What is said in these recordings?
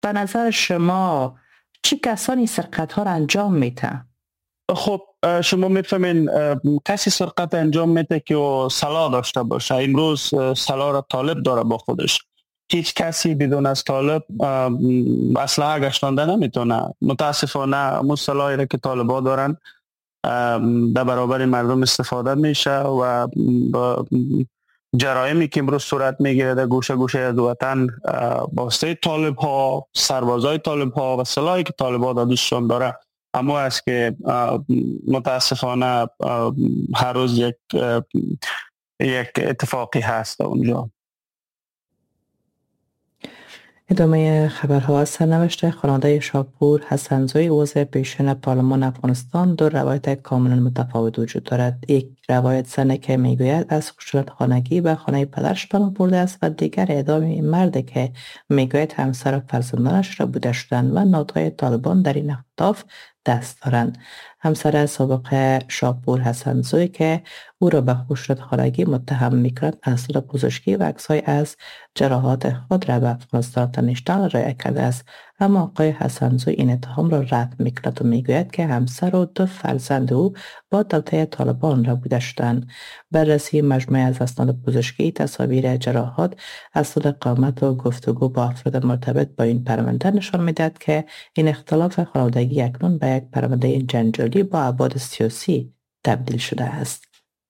به نظر شما چه کسانی سرقت ها را انجام میتن؟ خب شما میفهمین کسی سرقت انجام میده که او سلاح داشته باشه. امروز سلاح را طالب داره با خودش. هیچ کسی بدون از طالب اسلحه گشتانده نمیتونه. متاسفانه همون سلاحی را که طالبا دارن در برابر مردم استفاده میشه و با جرایمی که امروز صورت میگیره در گوشه گوشه از وطن با واسطه طالب ها، سربازای طالب ها و سلاحی که طالب ها دادشون داره، اما است که متاسفانه هر روز یک اتفاقی هست اونجا. ادامه خبرها از سرنوشت خانواده شاپور حسنزوی عضو پیشین پارلمان افغانستان. دو روایت کاملا متفاوت وجود دارد. یک روایت زنی که میگوید از خشونت خانگی به خانه پدرش پناه برده است و دیگر ادامه این مرد که میگوید همسر و فرزندانش را بوده شدند و ناتهای طالبان در این اختلاف دست دارند. همسر سابق شاپور حسنزوی که او را به خشونت خانگی متهم می‌کند محصول پزشکی و عکس‌های از جراحات خود را به افغانستان انترنشنال ارائه کرده است، اما آقای حسنزوی این اتهام را رد می‌کند و میگوید که همسر و دو فرزند او با توطئه طالبان را بوده شدند. بررسی مجموعه از اسناد پزشکی، تصاویر جراحات، اسناد قامت و گفتگو با افراد مرتبط با این پرونده نشان می‌دهد که این اختلاف خانوادگی اکنون به یک پرونده جنجالی با ابعاد سیاسی تبدیل شده است.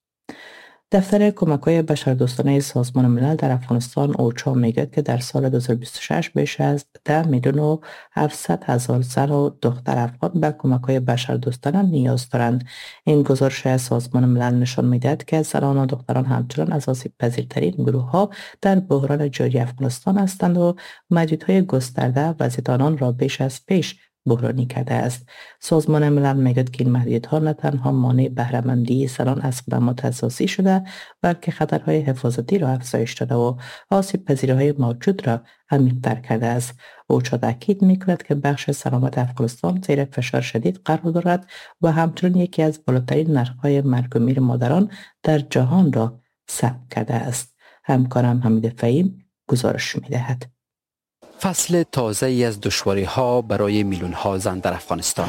دفتر کمک‌های بشردوستانه سازمان ملل در افغانستان اوچا میگوید که در سال 2026 بیش از 10 میلیون و 700 هزار زن و دختر افغان به کمک‌های بشردوستانه نیاز دارند. این گزارش از سازمان ملل نشان می‌دهد که زنان و دختران همچنان از آسیب‌پذیرترین گروه‌ها در بحران جاری افغانستان هستند و محدودیت‌های گسترده وضعیت آنان را بیش از پیش بحرانی کرده است. سازمان ملل میگوید که این محدودیت‌ها نه تنها مانع بهره‌مندی زنان از خدمات اساسی شده، بلکه خطرهای حفاظتی را افزایش داده و آسیب پذیری‌های موجود را عمیق‌تر کرده است. اوچا تاکید می‌کند که بخش سلامت افغانستان زیر فشار شدید قرار دارد و همچنین یکی از بالاترین نرخ‌های مرگ و میر مادران در جهان را ثبت کرده است. همکارم حمید فهیم گزارش می‌دهد. فصل تازه‌ای از دشواری‌ها برای میلیون‌ها زن در افغانستان.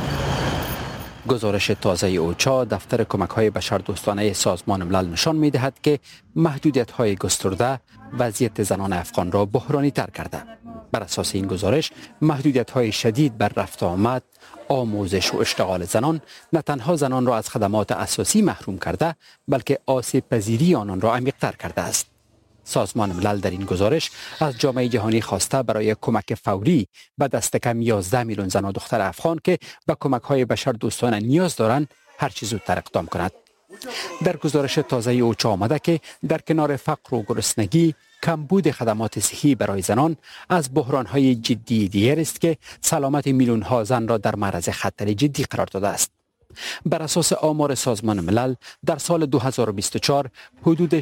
گزارش تازه اوچا دفتر کمک‌های بشردوستانه سازمان ملل نشان می‌دهد که محدودیت‌های گسترده وضعیت زنان افغان را بحرانی تر کرده. بر اساس این گزارش محدودیت‌های شدید بر رفت و آمد، آموزش و اشتغال زنان نه تنها زنان را از خدمات اساسی محروم کرده، بلکه آسیب پذیری آنان را عمیق‌تر کرده است. سازمان ملل در این گزارش از جامعه جهانی خواسته برای کمک فوری به دست کم 11 میلیون زن و دختر افغان که به کمک‌های بشردوستانه نیاز دارند هر چه زودتر اقدام کند. در گزارش تازه اوچا آمده که در کنار فقر و گرسنگی، کمبود خدمات صحی برای زنان از بحران‌های جدی دیگر است که سلامت میلیون‌ها زن را در معرض خطر جدی قرار داده است. بر اساس آمار سازمان ملل در سال 2024 حدود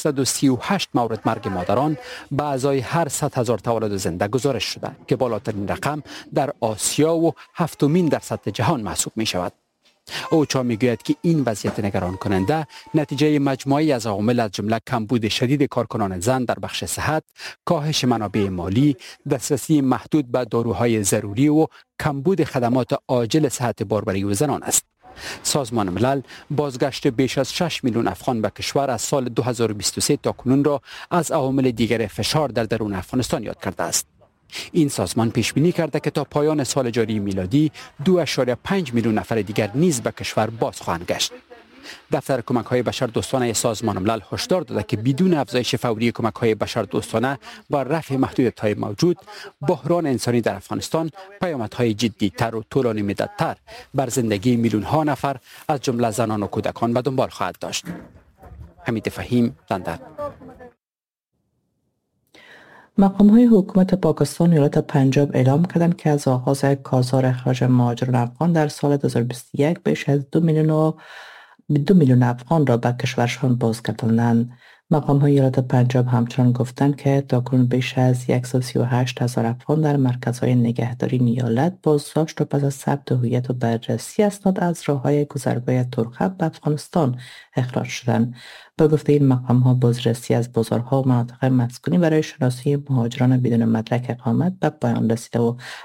638 مورد مرگ مادران به ازای هر 100,000 تولد زنده گزارش شده که بالاترین رقم در آسیا و هفتمین در سطح جهان محسوب می شود. اوچا میگوید که این وضعیت نگران کننده نتیجه مجموعی از عوامل از جمله کمبود شدید کارکنان زن در بخش صحت، کاهش منابع مالی، دسترسی محدود به داروهای ضروری و کمبود خدمات عاجل صحت باربری و زنان است. سازمان ملل بازگشت بیش از 6 میلیون افغان به کشور از سال 2023 تا کنون را از عوامل دیگر فشار در درون افغانستان یاد کرده است. این سازمان پیش بینی کرده که تا پایان سال جاری میلادی 2.5 میلیون نفر دیگر نیز به کشور باز خواهند گشت. دفتر کمک‌های بشردوستانه سازمان ملل هشدار داده که بدون افزایش فوری کمک‌های بشردوستانه و رفع محدودیت‌های موجود، بحران انسانی در افغانستان پیامدهای جدی‌تر و طولانی مدت‌تر بر زندگی میلیون‌ها نفر از جمله زنان و کودکان به دنبال خواهد داشت. حمید فهیم، لندن. مقام‌های حکومت پاکستان ایالت پنجاب اعلام کردند که از آغاز کارزار اخراج مهاجران افغان در سال 2021 بیش از 2 میلیون افغان را به کشورشان بازگرداندند. مقام های ایالات پنجاب همچنان گفتند که تاکنون بیش از 138,000 افغان در مرکزهای نگهداری ایالت بازداشت و پس از ثبت هویت و بررسی اسناد از راههای گذرگاه ترخب به افغانستان اخراج شدند. با گفته این مقام ها بازرسی از بازارها و مناطق مسکونی برای شناسایی مهاجران بدون مدرک اقامت به پایان رسیده و